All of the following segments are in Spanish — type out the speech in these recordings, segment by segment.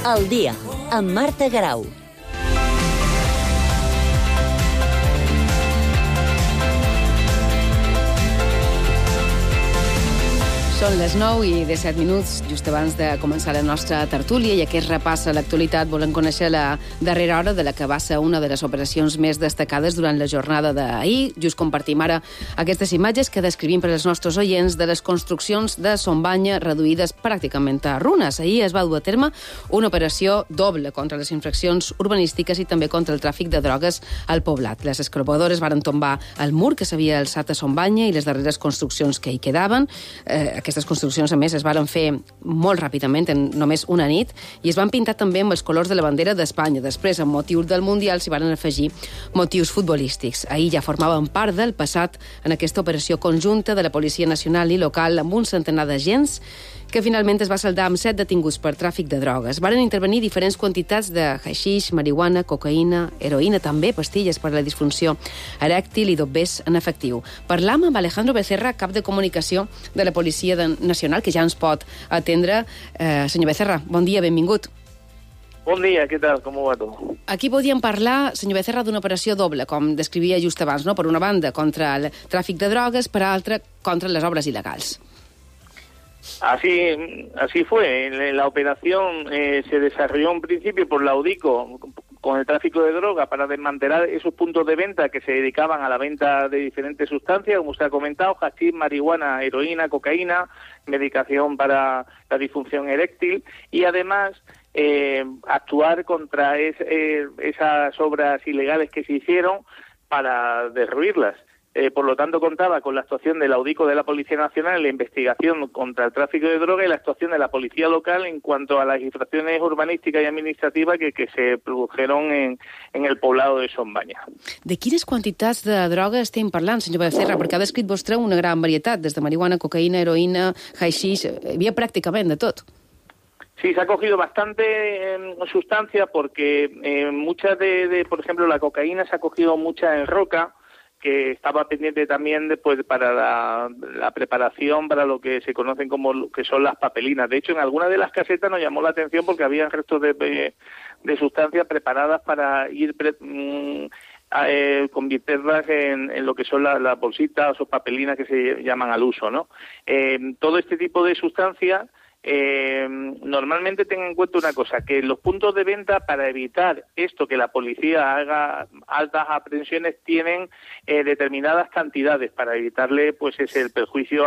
Al dia, amb Marta Garau. Són les 9 i 17 minuts, just abans de començar la nostra tertúlia, i aquest repàs a l'actualitat volem conèixer la darrera hora de la que va ser una de les operacions més destacades durant la jornada d'ahir. Just compartim ara aquestes imatges que descrivim per als nostres oients de les construccions de Son Banya reduïdes pràcticament a runes. Ahir es va dur a terme una operació doble contra les infraccions urbanístiques i també contra el tràfic de drogues al poblat. Les excavadores varen tombar el mur que s'havia alçat a Son Banya i les darreres construccions que hi quedaven. Aquestes construccions, a més, es varen fer molt ràpidament, en només una nit, i es van pintar també amb els colors de la bandera d'Espanya. Després, amb motius del Mundial, s'hi van afegir motius futbolístics. Ahir ja formaven part del passat en aquesta operació conjunta de la Policia Nacional i local amb un centenar d'agents que finalment es va saldar amb 7 detinguts per tràfic de drogues. Varen intervenir diferents quantitats de haixix, marihuana, cocaïna, heroïna, també pastilles per a la disfunció erèctil i dobbers en efectiu. Parlam amb Alejandro Becerra, cap de comunicació de la Policia Nacional, que ja ens pot atendre. Senyor Becerra, bon dia, benvingut. Bon dia, què tal? Com va tot? Aquí podíem parlar, senyor Becerra, d'una operació doble, com descrivia just abans, no? Per una banda, contra el tràfic de drogues, per altra, contra les obres il·legals. Así fue. La operación se desarrolló en principio por la UDICO con el tráfico de droga para desmantelar esos puntos de venta que se dedicaban a la venta de diferentes sustancias, como usted ha comentado, hachís, marihuana, heroína, cocaína, medicación para la disfunción eréctil, y además actuar contra esas obras ilegales que se hicieron para derruirlas. Por lo tanto, contaba con la actuación de la UDICO de la Policía Nacional en la investigación contra el tráfico de droga y la actuación de la Policía Local en cuanto a las infracciones urbanísticas y administrativas que se produjeron en el poblado de Son Banya. De quines quantitats de droga estem parlant, senyor Becerra? Perquè ha descrit vostre una gran varietat, des de marihuana, cocaïna, heroïna, haixix, hi havia pràcticament de tot. Sí, se ha cogido bastante sustancia porque muchas por ejemplo, la cocaína se ha cogido mucha en roca, que estaba pendiente también después para la preparación para lo que se conocen como que son las papelinas. De hecho, en algunas de las casetas nos llamó la atención porque había restos de sustancias preparadas para ir convertirlas en lo que son las bolsitas o papelinas que se llaman al uso, ¿no? Todo este tipo de sustancias normalmente tengan en cuenta una cosa, que los puntos de venta, para evitar esto, que la policía haga altas aprehensiones, tienen determinadas cantidades para evitarle pues el perjuicio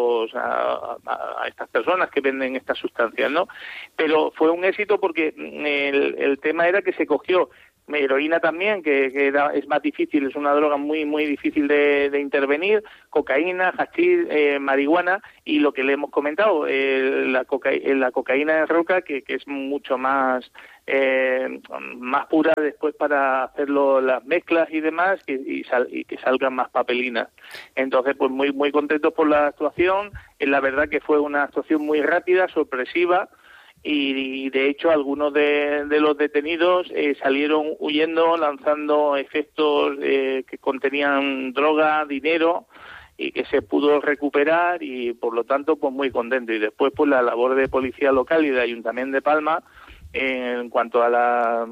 a estas personas que venden estas sustancias, ¿no? Pero fue un éxito porque el tema era que se cogió heroína también, que es más difícil, es una droga muy muy difícil de intervenir, cocaína, hachís, marihuana, y lo que le hemos comentado, la cocaína en roca, que es mucho más pura después para hacer las mezclas y demás, y que salgan más papelinas. Entonces, pues muy muy contentos por la actuación. La verdad que fue una actuación muy rápida, sorpresiva, y de hecho algunos de los detenidos salieron huyendo, lanzando efectos que contenían droga, dinero, y que se pudo recuperar, y por lo tanto pues muy contento. Y después pues la labor de policía local y de Ayuntamiento de Palma en cuanto a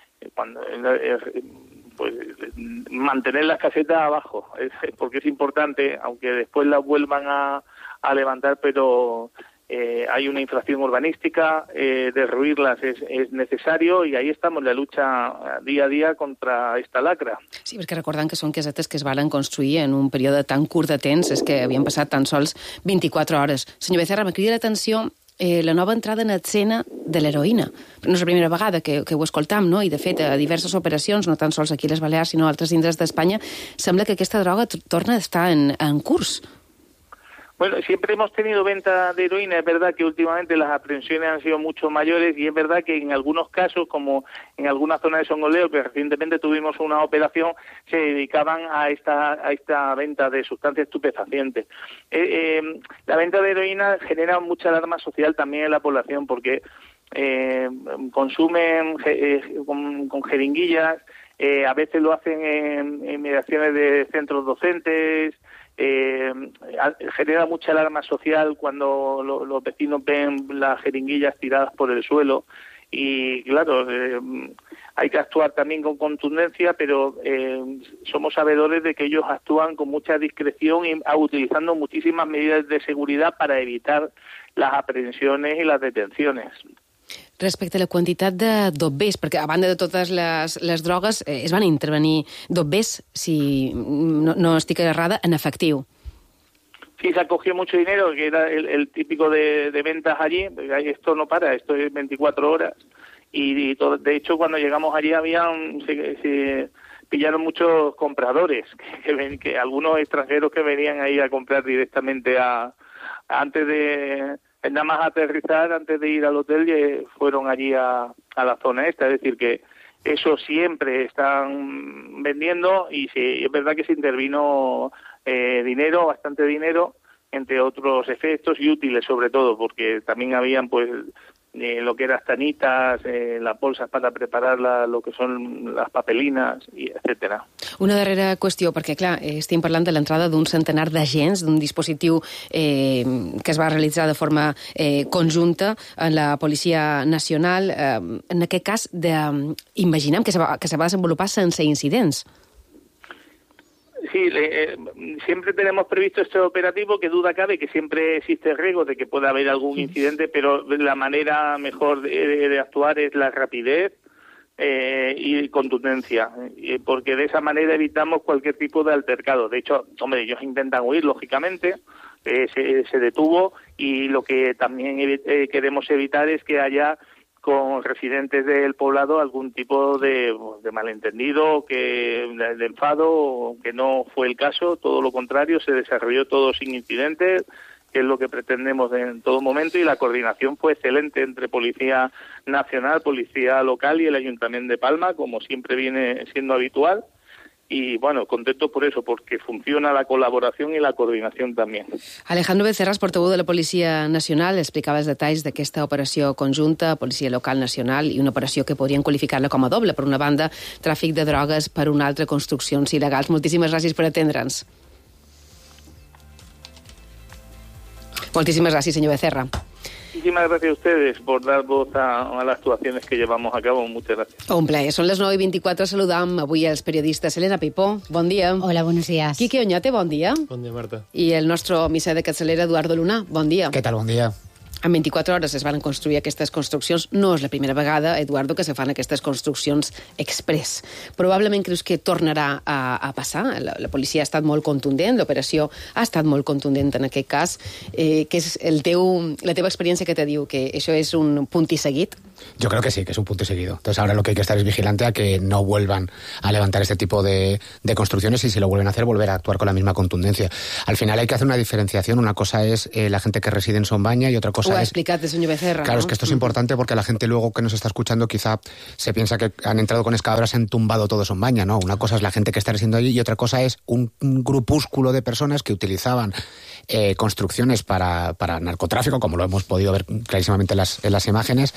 pues mantener las casetas abajo, porque es importante, aunque después las vuelvan a levantar, pero hay una infracción urbanística, derruirlas es necesario, i ahí estamos, la lucha dia a dia contra esta lacra. Sí, perquè recordant que són casetes que es varen construir en un període tan curt de temps, és que havien passat tan sols 24 hores. Senyor Becerra, me crida l'atenció la nova entrada en escena de l'heroïna. No és la primera vegada que ho escoltam, no? I de fet, a diverses operacions, no tan sols aquí a les Balears, sinó a altres indrets d'Espanya, sembla que aquesta droga torna a estar en curs. Bueno, siempre hemos tenido venta de heroína. Es verdad que últimamente las aprehensiones han sido mucho mayores, y es verdad que en algunos casos, como en alguna zona de Songoleo, que recientemente tuvimos una operación, se dedicaban a esta venta de sustancias estupefacientes. La venta de heroína genera mucha alarma social también en la población, porque consumen con jeringuillas, a veces lo hacen en mediaciones de centros docentes. Genera mucha alarma social cuando los vecinos ven las jeringuillas tiradas por el suelo, Y claro, hay que actuar también con contundencia, pero somos sabedores de que ellos actúan con mucha discreción y utilizando muchísimas medidas de seguridad para evitar las aprehensiones i les detencions. Respecte a la quantitat de dobbers, perquè a banda de totes les drogues es van intervenir dobbers, si no estic errada, en efectiu. Sí, se acogió mucho dinero, que era el típico de ventas allí. Esto no para, esto es 24 horas. Y todo, de hecho, cuando llegamos allí se pillaron muchos compradores, que algunos extranjeros que venían ahí a comprar directamente antes de nada más aterrizar, antes de ir al hotel, fueron allí a la zona esta. Es decir, que eso siempre están vendiendo y sí, es verdad que se intervino dinero, bastante dinero, entre otros efectos y útiles sobre todo, porque también habían pues lo que eran tanitas, las bolsas para preparar lo que son las papelinas, etcétera. Una darrera qüestió, perquè clar, estem parlant de l'entrada d'un centenar d'agents, d'un dispositiu que es va realitzar de forma conjunta en la Policia Nacional. En aquest cas, imaginem que se va desenvolupar sense incidents. Sí, siempre tenemos previsto este operativo, que duda cabe que siempre existe riesgo de que pueda haber algún incidente, pero la manera mejor de actuar es la rapidez y contundencia, porque de esa manera evitamos cualquier tipo de altercado. De hecho, hombre, ellos intentan huir, lógicamente, se detuvo, y lo que también queremos evitar es que haya con residentes del poblado algún tipo de malentendido, de enfado, que no fue el caso. Todo lo contrario, se desarrolló todo sin incidentes, que es lo que pretendemos en todo momento, y la coordinación fue excelente entre Policía Nacional, Policía Local y el Ayuntamiento de Palma, como siempre viene siendo habitual. Y bueno, contento por eso, porque funciona la col·laboració i la coordinació també. Alejandro Becerra, portaveu de la Policia Nacional, explicava els detalls d'aquesta operació conjunta, Policia Local Nacional, i una operació que podrien qualificar-la com a doble. Per una banda, tràfic de drogues, per una altra, construccions il·legals. Moltíssimes gràcies per atendre'ns. Moltíssimes gràcies, senyor Becerra. Muchísimas gracias a ustedes por dar voz a las actuaciones que llevamos a cabo. Muchas gracias. Un plaer. Són les 9:24. Saludam avui els periodistes. Elena Pipó, bon dia. Hola, buenos días. Quique Oñate, bon dia. Bon dia, Marta. I el nostre missa de capçalera, Eduardo Luna, bon dia. Què tal, bon dia. En 24 hores es van construir aquestes construccions. No és la primera vegada, Eduardo, que se fan aquestes construccions express. Probablement creus que tornarà a passar? La policia ha estat molt contundent, l'operació ha estat molt contundent en aquest cas. Que és la teva experiència que te diu que això és un punt i seguit? Yo creo que sí, que es un punto y seguido. Entonces ahora lo que hay que estar es vigilante a que no vuelvan a levantar este tipo de construcciones, y si lo vuelven a hacer, volver a actuar con la misma contundencia. Al final hay que hacer una diferenciación. Una cosa es la gente que reside en Sombaña y otra cosa Ho ha explicat el senyor Becerra. Claro, ¿no? Es que esto es importante porque la gente luego que nos está escuchando quizá se piensa que han entrado con excavadoras y han tumbado todo Sombaña, ¿no? Una cosa es la gente que está residiendo allí y otra cosa es un grupúsculo de personas que utilizaban construcciones para narcotráfico, como lo hemos podido ver clarísimamente en las imágenes,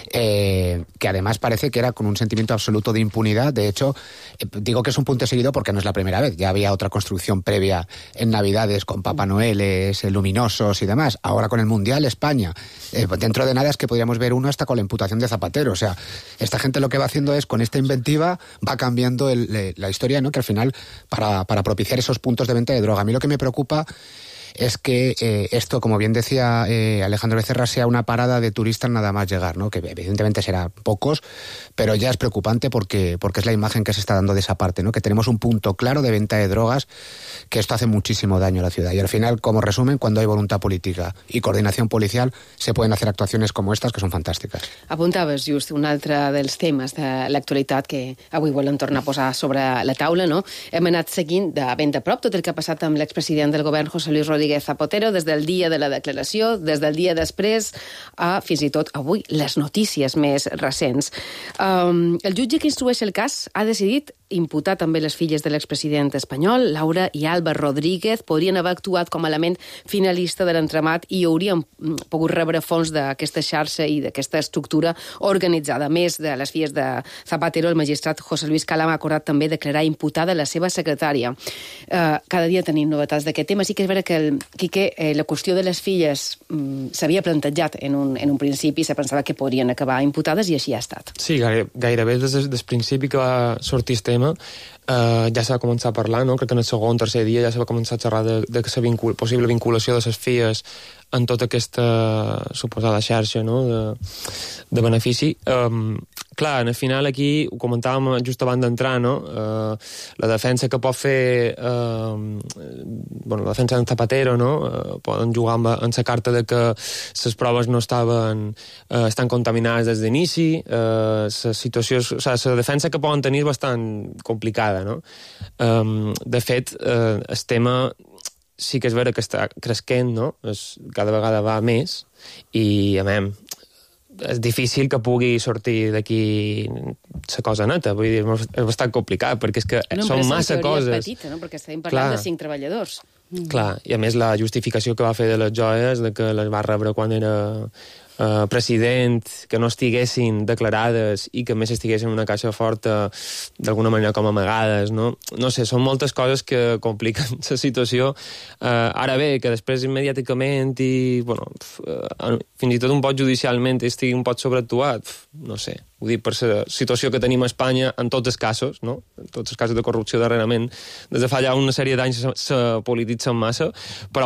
que además parece que era con un sentimiento absoluto de impunidad. De hecho, digo que es un punto seguido porque no es la primera vez. Ya había otra construcción previa en Navidades con Papá Noeles, luminosos y demás. Ahora con el Mundial, España. Dentro de nada es que podríamos ver uno hasta con la imputación de Zapatero. O sea, esta gente lo que va haciendo es, con esta inventiva, va cambiando la historia, ¿no? Que al final, para propiciar esos puntos de venta de droga. A mí lo que me preocupa es que esto, como bien decía Alejandro Becerra, sea una parada de turistas nada más llegar, ¿no? Que evidentemente será pocos, pero ya es preocupante porque es la imagen que se está dando de esa parte, ¿no? Que tenemos un punto claro de venta de drogas, que esto hace muchísimo daño a la ciudad. Y al final, como resumen, cuando hay voluntad política y coordinación policial, se pueden hacer actuacions com estas, que són fantàstiques. Apuntaves just un altre dels temes de l'actualitat que avui volem tornar a posar sobre la taula, no? Hem anat seguint de ben de prop tot el que ha passat amb l'expresident del govern, José Luis Rodríguez Zapatero, des del dia de la declaració, des del dia després, a fins i tot avui les notícies més recents. El jutge que instrueix el cas ha decidit imputar també les filles de l'expresident espanyol, Laura i Alba Rodríguez. Podrien haver actuat com a element finalista de l'entramat i haurien pogut rebre fons d'aquesta xarxa i d'aquesta estructura organitzada. A més de les filles de Zapatero, el magistrat José Luis Calam ha acordat també declarar imputada la seva secretària. Cada dia tenim novetats d'aquest tema. Sí que és vera que Quique, la qüestió de les filles s'havia plantejat en un principi, se pensava que podrien acabar imputades i així ha estat. Sí, gairebé des del principi que va sortir el tema ja s'ha començat a parlar, no? Crec que en el segon o tercer dia ja s'ha començat a xerrar de la possible vinculació de les filles en tota aquesta suposada xarxa, no? de benefici. Clar, al final aquí ho comentàvem just abans d'entrar, no? La defensa que pot fer la defensa d'en Zapatero, no? Poden jugar amb la carta de que les proves no estan contaminades des d'inici, la situació, la defensa que poden tenir és bastant complicada, no? De fet, el tema sí que és vera que està cresquent, no? Cada vegada va més i, a més, és difícil que pugui sortir d'aquí la cosa neta, vull dir, és bastant complicat, perquè és que són massa coses. Petita, no? Perquè estàvem parlant de 5 treballadors. Clar, i a més la justificació que va fer de les joies, de que les va rebre quan era president, que no estiguessin declarades i que a més estiguessin en una caixa forta d'alguna manera com amagades, no? No sé, són moltes coses que compliquen la situació. Ara bé, que després immediàticament i, fins i tot un poc judicialment estigui un poc sobreactuat, no sé. Ho dic per la situació que tenim a Espanya en tots els casos, no? En tots els casos de corrupció darrerament. Des de fa ja una sèrie d'anys se polititzen massa, però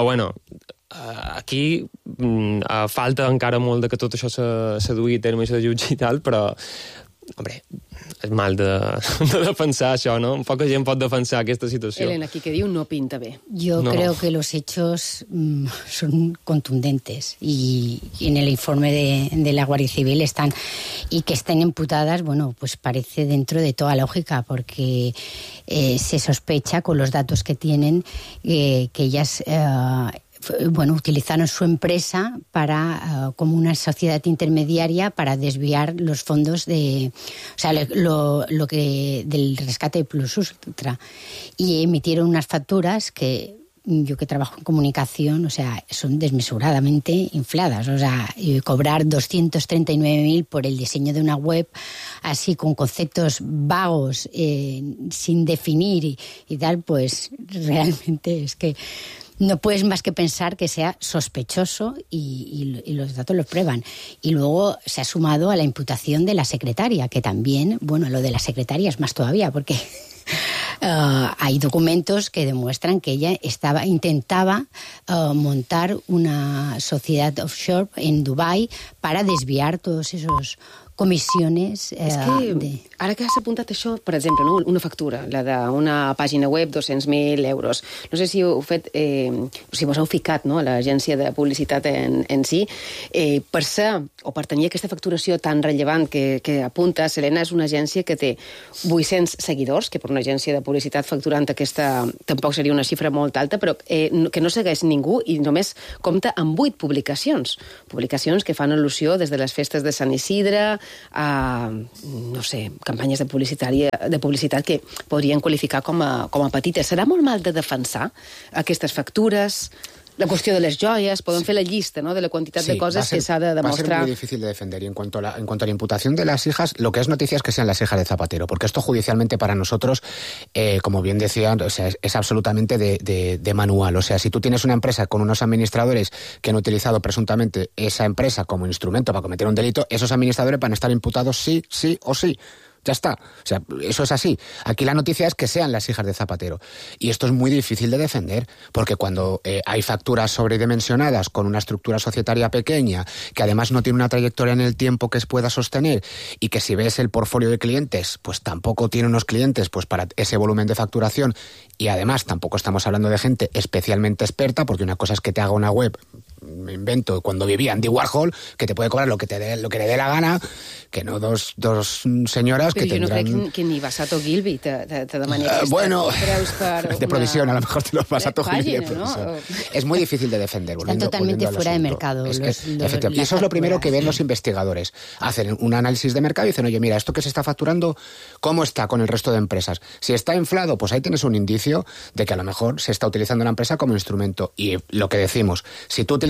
aquí falta encara molt de que tot això se dugui a terme i se jutgi i tal, però, hombre, és mal de defensar això, ¿no? Poca gent pot defensar aquesta situació. Elena, aquí que diu no pinta bé. Yo creo que los hechos son contundentes y en el informe de la Guardia Civil están, y que estén imputadas, pues parece dentro de toda lógica, porque se sospecha con los datos que tienen que ellas utilizaron su empresa como una sociedad intermediaria para desviar los fondos del rescate plus ultra, y emitieron unas facturas que yo que trabajo en comunicación, son desmesuradamente infladas. Cobrar 239.000 por el diseño de una web, así con conceptos vagos, sin definir y tal, pues realmente es que no puedes más que pensar que sea sospechoso y los datos lo prueban. Y luego se ha sumado a la imputación de la secretaria, que también, lo de la secretaria es más todavía, porque hay documentos que demuestran que ella intentaba montar una sociedad offshore en Dubái para desviar todos esos comissiones. És que ara que has apuntat això, per exemple, no? Una factura, la d'una pàgina web, 200.000 euros. No sé si heu fet, si vos heu ficat, no?, a l'agència de publicitat en si, per ser o per tenir aquesta facturació tan rellevant que apunta, Selena és una agència que té 800 seguidors, que per una agència de publicitat facturant aquesta tampoc seria una xifra molt alta, però que no segueix ningú i només compta amb 8 publicacions. Publicacions que fan al·lusió des de les festes de Sant Isidre a, no sé, campanyes de publicitat que podrien qualificar com a petites. Serà molt mal de defensar aquestes factures? La cuestión de las joyas, pueden fer la lista, ¿no?, de la cantidad de cosas que s'ha de demostrar. Va a ser muy difícil de defender. Y en cuanto a la imputación de las hijas, lo que es noticia es que sean las hijas de Zapatero, porque esto judicialmente para nosotros, como bien decían, es absolutamente de manual. O sea, si tú tienes una empresa con unos administradores que han utilizado presuntamente esa empresa como instrumento para cometer un delito, esos administradores van a estar imputados sí o sí. Ya está. O sea, eso es así. Aquí la noticia es que sean las hijas de Zapatero. Y esto es muy difícil de defender, porque cuando hay facturas sobredimensionadas con una estructura societaria pequeña, que además no tiene una trayectoria en el tiempo que se pueda sostener, y que si ves el portfolio de clientes, pues tampoco tiene unos clientes pues para ese volumen de facturación, y además tampoco estamos hablando de gente especialmente experta, porque una cosa es que te haga una web, me invento, cuando vivía Andy Warhol, que te puede cobrar lo que le dé la gana, que no dos señoras pero que tendrán... Però jo no crec que ni Basato Gilby te demani bueno, per de provisión, a lo mejor te lo Basato Gilby de pàgina, provisión. ¿no? Es muy difícil de defender. Están totalmente fuera de mercado. Efectivamente. Y eso es lo primero que ven los investigadores. Hacen un análisis de mercado y dicen, oye, mira, esto que se está facturando, ¿cómo está con el resto de empresas? Si está inflado, pues ahí tienes un indicio de que a lo mejor se está utilizando la empresa como instrumento. Y lo que decimos, si tú utilizas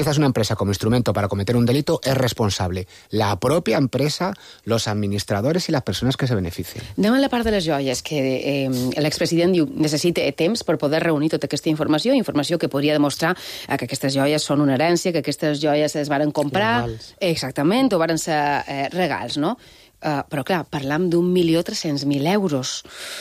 utilizas una empresa como instrumento para cometer un delito, es responsable la propia empresa, los administradores i les persones que se beneficien. Anem a la part de les joies, que l'expresident diu necessita temps per poder reunir tota aquesta informació que podria demostrar que aquestes joies són una herència, que aquestes joies es varen comprar... Exactament, o varen ser regals, no? Però, clar, parlam d'1.300.000 euros.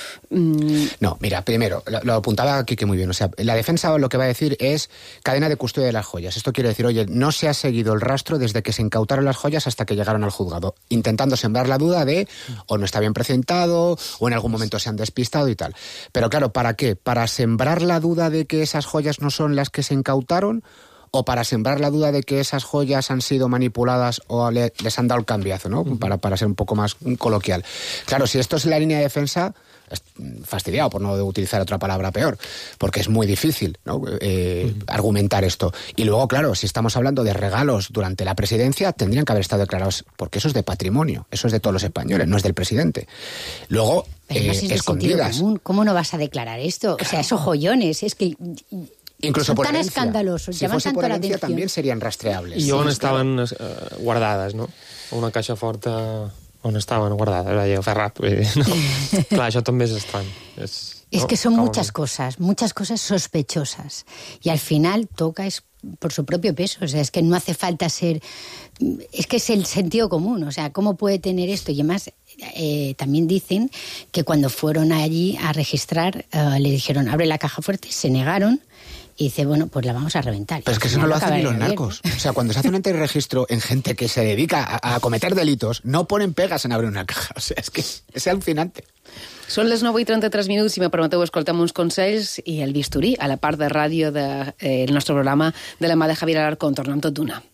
No, mira, primero, lo apuntaba Quique muy bien. O sea, la defensa lo que va a decir es cadena de custodia de las joyas. Esto quiere decir, oye, no se ha seguido el rastro desde que se incautaron las joyas hasta que llegaron al juzgado, intentando sembrar la duda de o no está bien presentado o en algún momento se han despistado y tal. Pero claro, ¿para qué? ¿Para sembrar la duda de que esas joyas no son las que se incautaron? ¿O para sembrar la duda de que esas joyas han sido manipuladas o les han dado el cambiazo, ¿no? Para ser un poco más coloquial. Claro, si esto es la línea de defensa, fastidiado por no utilizar otra palabra peor, porque es muy difícil, ¿no? Argumentar esto. Y luego, claro, si estamos hablando de regalos durante la presidencia, tendrían que haber estado declarados, porque eso es de patrimonio, eso es de todos los españoles, no es del presidente. Luego, escondidas. ¿Cómo no vas a declarar esto? Claro. O sea, esos joyones, es que... Incluso por tan herencia. Escandalosos. Si fuese por herencia también serían rastreables. I on estaven guardades, no? Una caixa forta on estaven guardades, allò ferrat. No. Clar, això també és estrany. Es que son muchas cosas sospechosas. Y al final toca es por su propio peso. O sea, es que no hace falta ser... Es que es el sentido común. O sea, ¿cómo puede tener esto? Y además... también dicen que cuando fueron allí a registrar le dijeron abre la caja fuerte, se negaron y dice, bueno, pues la vamos a reventar. Pero es que eso no lo hacen ni los narcos. O sea, cuando se hace un antirregistro en gente que se dedica a cometer delitos, no ponen pegas en abrir una caja. O sea, es que es alucinante. Són les 9:33 minuts, si me permeteu, escoltem uns consells i el bisturí a la part de ràdio del nostre programa de la mà de Javier Alarcón. Tornem tot d'una.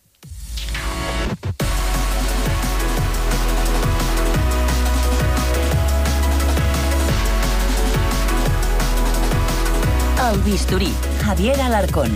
El bisturí, Javier Alarcón.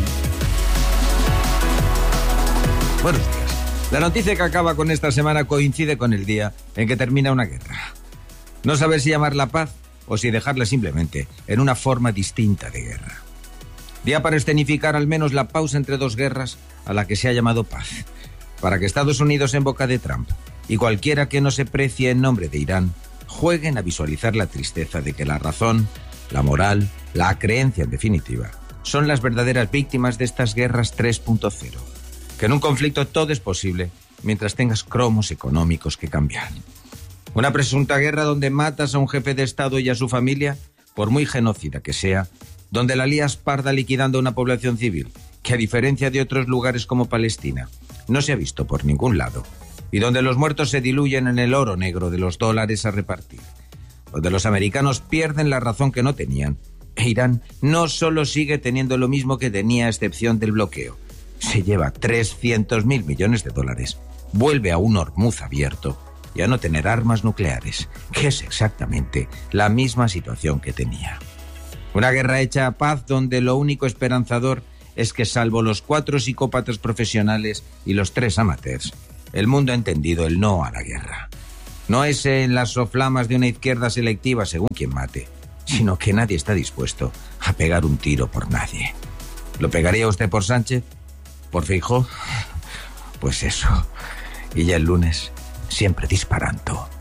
Buenos días. La noticia que acaba con esta semana coincide con el día en que termina una guerra. No saber si llamarla paz o si dejarla simplemente en una forma distinta de guerra. Día para escenificar al menos la pausa entre dos guerras a la que se ha llamado paz. Para que Estados Unidos en boca de Trump y cualquiera que no se precie en nombre de Irán jueguen a visualizar la tristeza de que la razón, la moral, la creencia en definitiva, son las verdaderas víctimas de estas guerras 3.0. Que en un conflicto todo es posible mientras tengas cromos económicos que cambiar. Una presunta guerra donde matas a un jefe de Estado y a su familia, por muy genocida que sea, donde la lías parda liquidando a una población civil, que a diferencia de otros lugares como Palestina, no se ha visto por ningún lado, y donde los muertos se diluyen en el oro negro de los dólares a repartir, donde los americanos pierden la razón que no tenían, e Irán no solo sigue teniendo lo mismo que tenía a excepción del bloqueo, se lleva 300.000 millones de dólares, vuelve a un Hormuz abierto y a no tener armas nucleares, que es exactamente la misma situación que tenía. Una guerra hecha a paz donde lo único esperanzador es que, salvo los 4 psicópatas profesionales y los 3 amateurs, el mundo ha entendido el no a la guerra. No es en las soflamas de una izquierda selectiva según quien mate, sino que nadie está dispuesto a pegar un tiro por nadie. ¿Lo pegaría usted por Sánchez? ¿Por Feijóo? Pues eso. Y ya el lunes, siempre disparando.